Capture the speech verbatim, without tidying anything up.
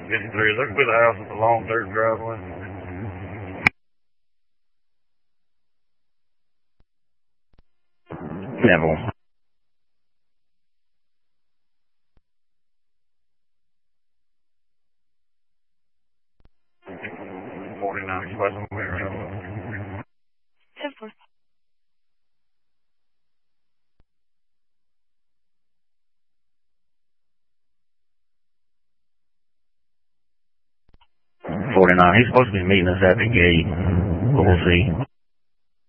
Getting through. Look with the house with the long dirt driveway. Neville. forty-nine, he's West America. ten four. forty-nine, he's supposed to be meeting us at the gate. We'll see.